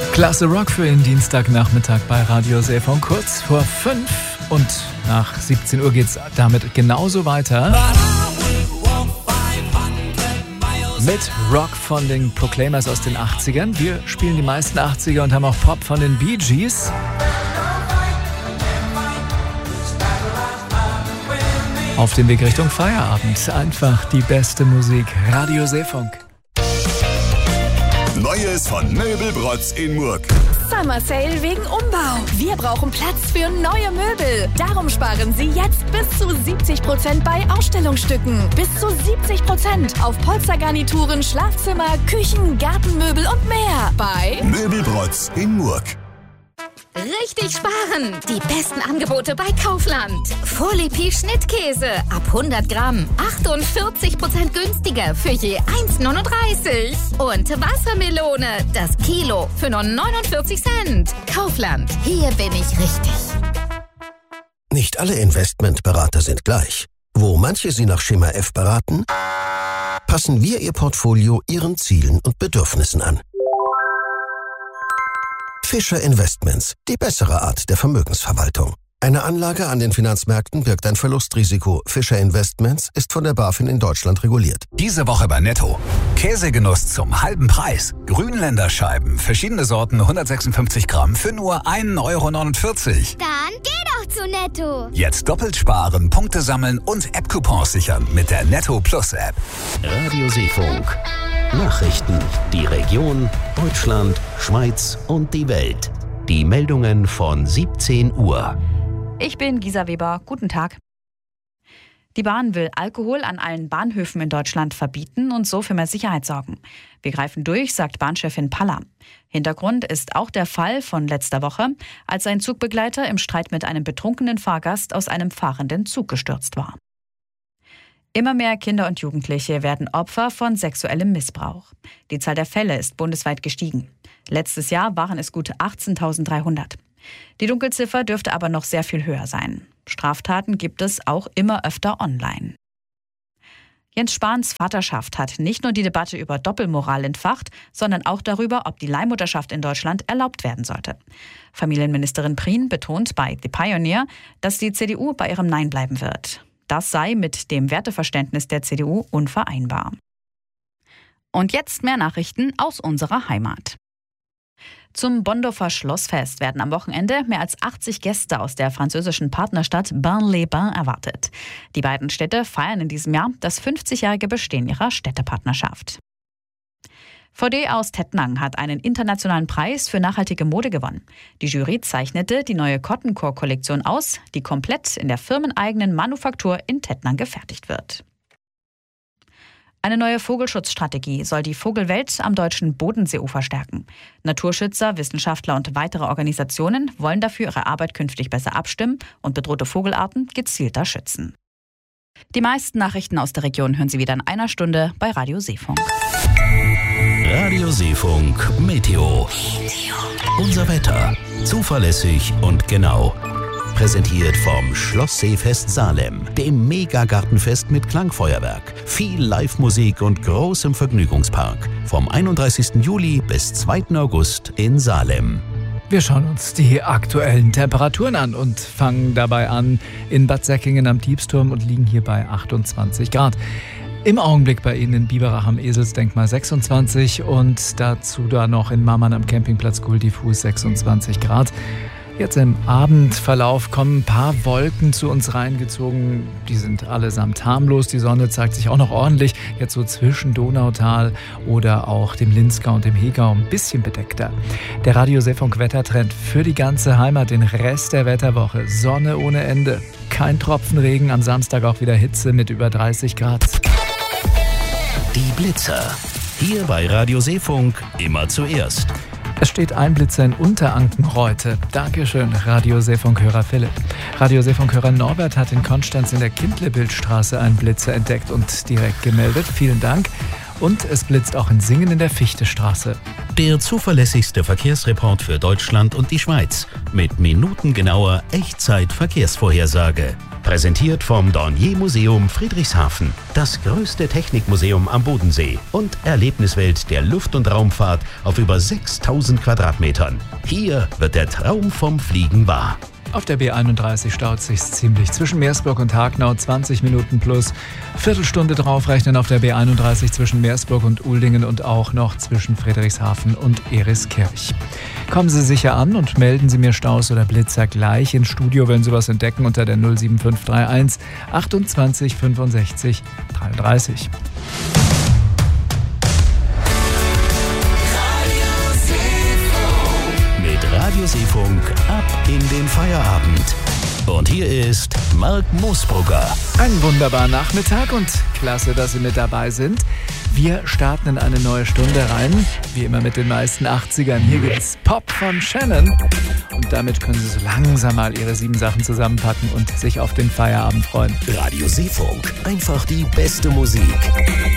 Klasse Rock für den Dienstagnachmittag bei Radio Seefunk. Kurz vor 5 und nach 17 Uhr geht's damit genauso weiter. Mit Rock von den Proclaimers aus den 80ern. Wir spielen die meisten 80er und haben auch Pop von den Bee Gees. Auf dem Weg Richtung Feierabend. Einfach die beste Musik. Radio Seefunk. Neues von Möbelbrotz in Murg. Summer Sale wegen Umbau. Wir brauchen Platz für neue Möbel. Darum sparen Sie jetzt bis zu 70% bei Ausstellungsstücken. Bis zu 70% auf Polstergarnituren, Schlafzimmer, Küchen, Gartenmöbel und mehr. Bei Möbelbrotz in Murg. Richtig sparen! Die besten Angebote bei Kaufland. Folie Schnittkäse ab 100 Gramm. 48% günstiger für je 1,39. Und Wassermelone, das Kilo für nur 49 Cent. Kaufland, hier bin ich richtig. Nicht alle Investmentberater sind gleich. Wo manche Sie nach Schema F beraten, passen wir Ihr Portfolio Ihren Zielen und Bedürfnissen an. Fischer Investments, die bessere Art der Vermögensverwaltung. Eine Anlage an den Finanzmärkten birgt ein Verlustrisiko. Fischer Investments ist von der BaFin in Deutschland reguliert. Diese Woche bei Netto. Käsegenuss zum halben Preis. Grünländer Scheiben, verschiedene Sorten, 156 Gramm für nur 1,49 €. Dann geh doch zu Netto. Jetzt doppelt sparen, Punkte sammeln und App-Coupons sichern mit der Netto Plus App. Radio Seefunk. Nachrichten, die Region, Deutschland, Schweiz und die Welt. Die Meldungen von 17 Uhr. Ich bin Gisa Weber. Guten Tag. Die Bahn will Alkohol an allen Bahnhöfen in Deutschland verbieten und so für mehr Sicherheit sorgen. Wir greifen durch, sagt Bahnchefin Palla. Hintergrund ist auch der Fall von letzter Woche, als ein Zugbegleiter im Streit mit einem betrunkenen Fahrgast aus einem fahrenden Zug gestürzt war. Immer mehr Kinder und Jugendliche werden Opfer von sexuellem Missbrauch. Die Zahl der Fälle ist bundesweit gestiegen. Letztes Jahr waren es gut 18.300. Die Dunkelziffer dürfte aber noch sehr viel höher sein. Straftaten gibt es auch immer öfter online. Jens Spahns Vaterschaft hat nicht nur die Debatte über Doppelmoral entfacht, sondern auch darüber, ob die Leihmutterschaft in Deutschland erlaubt werden sollte. Familienministerin Prien betont bei The Pioneer, dass die CDU bei ihrem Nein bleiben wird. Das sei mit dem Werteverständnis der CDU unvereinbar. Und jetzt mehr Nachrichten aus unserer Heimat. Zum Bondorfer Schlossfest werden am Wochenende mehr als 80 Gäste aus der französischen Partnerstadt Bain-les-Bains erwartet. Die beiden Städte feiern in diesem Jahr das 50-jährige Bestehen ihrer Städtepartnerschaft. VD aus Tettnang hat einen internationalen Preis für nachhaltige Mode gewonnen. Die Jury zeichnete die neue Cotton-Core-Kollektion aus, die komplett in der firmeneigenen Manufaktur in Tettnang gefertigt wird. Eine neue Vogelschutzstrategie soll die Vogelwelt am deutschen Bodenseeufer stärken. Naturschützer, Wissenschaftler und weitere Organisationen wollen dafür ihre Arbeit künftig besser abstimmen und bedrohte Vogelarten gezielter schützen. Die meisten Nachrichten aus der Region hören Sie wieder in einer Stunde bei Radio Seefunk. Radio Seefunk Meteo. Unser Wetter. Zuverlässig und genau. Präsentiert vom Schloss Seefest Salem, dem Megagartenfest mit Klangfeuerwerk, viel Live-Musik und großem Vergnügungspark. Vom 31. Juli bis 2. August in Salem. Wir schauen uns die aktuellen Temperaturen an und fangen dabei an in Bad Säckingen am Diebsturm und liegen hier bei 28 Grad. Im Augenblick bei Ihnen in Biberach am Eselsdenkmal 26 und dazu da noch in Mammern am Campingplatz Guldifuß 26 Grad. Jetzt im Abendverlauf kommen ein paar Wolken zu uns reingezogen. Die sind allesamt harmlos. Die Sonne zeigt sich auch noch ordentlich. Jetzt so zwischen Donautal oder auch dem Linzgau und dem Hegau ein bisschen bedeckter. Der Radio Seefunk Wettertrend für die ganze Heimat, den Rest der Wetterwoche. Sonne ohne Ende. Kein Tropfen Regen. Am Samstag auch wieder Hitze mit über 30 Grad. Die Blitzer. Hier bei Radio Seefunk immer zuerst. Es steht ein Blitzer in Unterankenreute. Dankeschön, Radio Seefunk-Hörer Philipp. Radio Seefunk-Hörer Norbert hat in Konstanz in der Kindlebildstraße einen Blitzer entdeckt und direkt gemeldet. Vielen Dank. Und es blitzt auch in Singen in der Fichtestraße. Der zuverlässigste Verkehrsreport für Deutschland und die Schweiz mit minutengenauer Echtzeit-Verkehrsvorhersage. Präsentiert vom Dornier Museum Friedrichshafen, das größte Technikmuseum am Bodensee und Erlebniswelt der Luft- und Raumfahrt auf über 6000 Quadratmetern. Hier wird der Traum vom Fliegen wahr. Auf der B31 staut sich's ziemlich. Zwischen Meersburg und Hagenau 20 Minuten plus. Viertelstunde draufrechnen auf der B31 zwischen Meersburg und Uldingen und auch noch zwischen Friedrichshafen und Eriskirch. Kommen Sie sicher an und melden Sie mir Staus oder Blitzer gleich ins Studio, wenn Sie was entdecken, unter der 07531 28 65 33. Radioseefunk ab in den Feierabend. Und hier ist Marc Moosbrugger. Einen wunderbaren Nachmittag und klasse, dass Sie mit dabei sind. Wir starten in eine neue Stunde rein, wie immer mit den meisten 80ern. Hier gibt's Pop von Shannon. Und damit können Sie so langsam mal Ihre 7 Sachen zusammenpacken und sich auf den Feierabend freuen. Radioseefunk, einfach die beste Musik.